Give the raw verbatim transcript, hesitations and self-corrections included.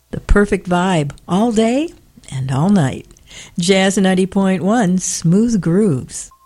The perfect vibe all day and all night. Jazz ninety point one, Smooth Grooves.